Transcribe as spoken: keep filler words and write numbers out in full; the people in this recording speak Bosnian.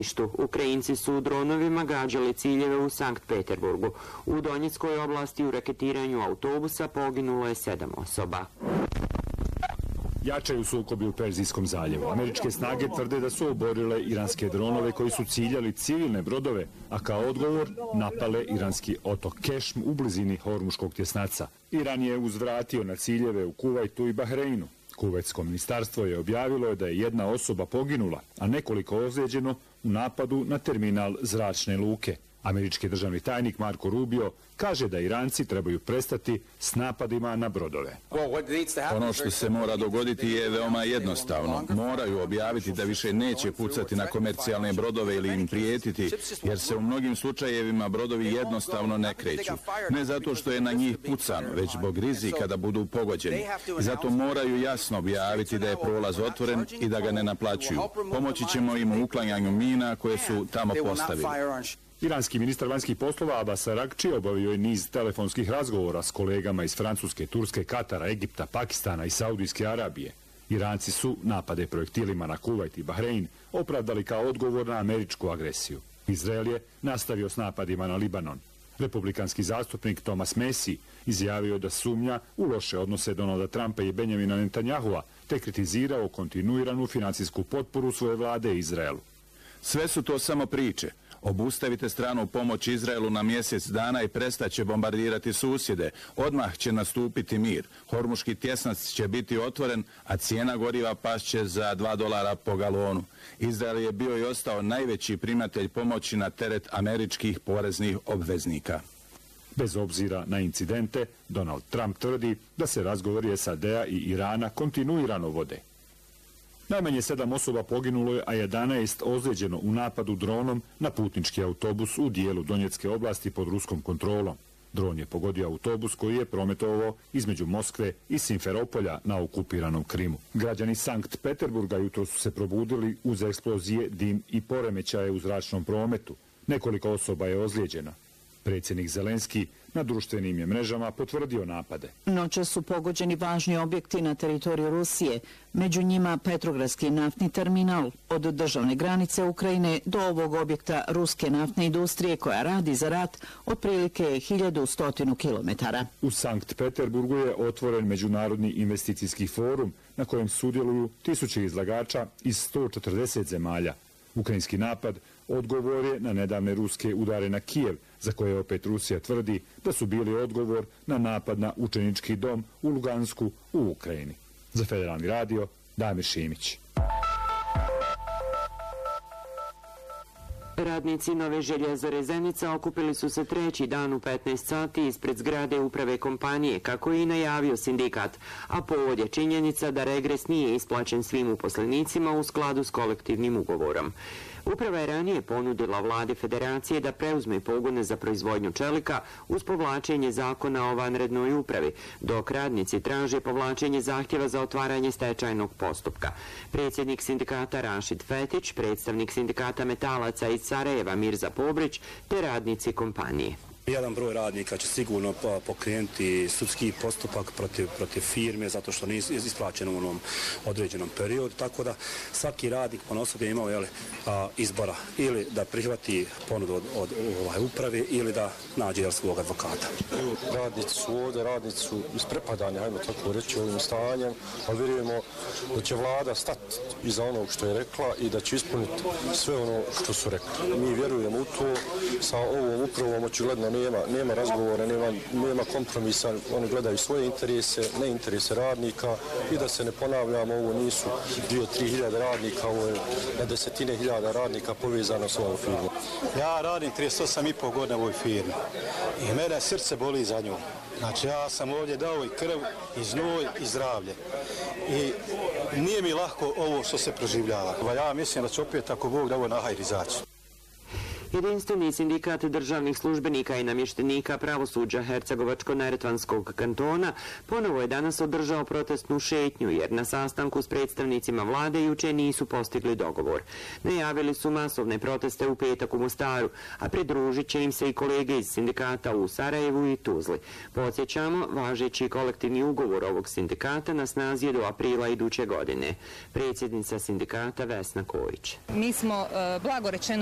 Ukrajinci su dronovima gađali ciljeve u Sankt Peterburgu. U Donjeckoj oblasti u raketiranju autobusa poginulo je sedam osoba. Jačaju sukobi u Perzijskom zaljevu. Američke snage tvrde da su oborile iranske dronove koji su ciljali civilne brodove, a kao odgovor napale iranski otok Kešm u blizini Hormuškog tjesnaca. Iran je uzvratio na ciljeve u Kuvajtu i Bahreinu. Kuvajtsko ministarstvo je objavilo da je jedna osoba poginula, a nekoliko ozlijeđeno u napadu na terminal zračne luke. Američki državni tajnik Marko Rubio kaže da Iranci trebaju prestati s napadima na brodove. Ono što se mora dogoditi je veoma jednostavno. Moraju objaviti da više neće pucati na komercijalne brodove ili im prijetiti, jer se u mnogim slučajevima brodovi jednostavno ne kreću. Ne zato što je na njih pucano, već zbog rizika da budu pogođeni. I zato moraju jasno objaviti da je prolaz otvoren i da ga ne naplaćuju. Pomoći ćemo im u uklanjanju mina koje su tamo postavili. Iranski ministar vanjskih poslova Abbas Araghči obavio je niz telefonskih razgovora s kolegama iz Francuske, Turske, Katara, Egipta, Pakistana i Saudijske Arabije. Iranci su napade projektilima na Kuvajt i Bahrein opravdali kao odgovor na američku agresiju. Izrael je nastavio s napadima na Libanon. Republikanski zastupnik Thomas Massey izjavio da sumnja u loše odnose Donalda Trumpa i Benjamina Netanyahua, te kritizirao kontinuiranu financijsku potporu svoje vlade Izraelu. Sve su to samo priče. Obustavite stranu pomoć Izraelu na mjesec dana i prestaće bombardirati susjede. Odmah će nastupiti mir. Hormuški tjesnac će biti otvoren, a cijena goriva pašće za dva dolara po galonu. Izrael je bio i ostao najveći primatelj pomoći na teret američkih poreznih obveznika. Bez obzira na incidente, Donald Trump tvrdi da se razgovori S A D-a i Irana kontinuirano vode. Najmanje sedam osoba poginulo je, a jedanaest ozlijeđeno u napadu dronom na putnički autobus u dijelu Donjecke oblasti pod ruskom kontrolom. Dron je pogodio autobus koji je prometovao između Moskve i Simferopolja na okupiranom Krimu. Građani Sankt Peterburga jutro su se probudili uz eksplozije, dim i poremećaje u zračnom prometu. Nekoliko osoba je ozlijeđena. Predsjednik Zelenski na društvenim je mrežama potvrdio napade. Noće su pogođeni važni objekti na teritoriju Rusije, među njima Petrogradski naftni terminal, od državne granice Ukrajine do ovog objekta ruske naftne industrije koja radi za rat otprilike hiljadu sto kilometara. U Sankt Peterburgu je otvoren Međunarodni investicijski forum na kojem sudjeluju tisuće izlagača iz sto četrdeset zemalja. Ukrajinski napad odgovor je na nedavne ruske udare na Kijev, za koje opet Rusija tvrdi da su bili odgovor na napad na učenički dom u Lugansku u Ukrajini. Za Federalni radio, Damir Šimić. Radnici Nove željezare Zenica okupili su se treći dan u petnaest sati ispred zgrade uprave kompanije, kako je i najavio sindikat, a povod je činjenica da regres nije isplaćen svim uposlenicima u skladu s kolektivnim ugovorom. Uprava je ranije ponudila vladi federacije da preuzme pogone za proizvodnju čelika uz povlačenje zakona o vanrednoj upravi, dok radnici traže povlačenje zahtjeva za otvaranje stečajnog postupka. Predsjednik sindikata Rašid Fetić, predstavnik sindikata metalaca iz Sarajeva Mirza Pobrić te radnici kompanije. Jedan broj radnika će sigurno pokrenuti sudski postupak protiv, protiv firme zato što nije isplaćeno u onom određenom periodu, tako da svaki radnik ponosno je imao jeli, a, izbora ili da prihvati ponudu od, od ovaj, uprave ili da nađe jel, svog advokata. Radnici su ovdje, radnici su isprepadani, hajmo tako reći, ovim stanjem, ali vjerujemo da će vlada stati iza onog što je rekla i da će ispuniti sve ono što su rekli. Mi vjerujemo u to, sa ovom upravom očigledno nema, nema razgovora, nema, nema kompromisa, oni gledaju svoje interese, ne interese radnika i da se ne ponavljamo, ovo nisu dvije, tri hiljade radnika, ovo je na desetine hiljada radnika povezano s ovom firmom. Ja radim trideset osam i pol godina u ovoj firmi i mene srce boli za nju. Znači ja sam ovdje dao i krv, i znoj, i zdravlje. I nije mi lako ovo što se proživljava. Ja mislim da će opet ako Bog da ovo nahajri izaći. Jedinstveni sindikat državnih službenika i namještenika pravosuđa Hercegovačko-Neretvanskog kantona ponovo je danas održao protestnu šetnju jer na sastanku s predstavnicima vlade juče nisu postigli dogovor. Najavili su masovne proteste u petak u Mostaru, a pridružit će im se i kolege iz sindikata u Sarajevu i Tuzli. Podsjećamo, važeći kolektivni ugovor ovog sindikata na snazi je do aprila iduće godine. Predsjednica sindikata Vesna Kojić. Mi smo, blago rečeno,